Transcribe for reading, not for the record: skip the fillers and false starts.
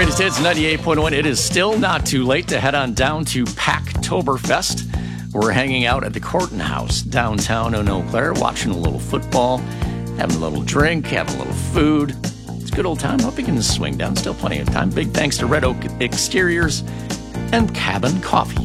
Greatest Hits 98.1. It is still not too late to head on down to Packtoberfest. We're hanging out at the Corton House downtown in Eau Claire, watching a little football, having a little drink, having a little food. It's a good old time. Hope you can swing down. Still plenty of time. Big thanks to Red Oak Exteriors and Cabin Coffee.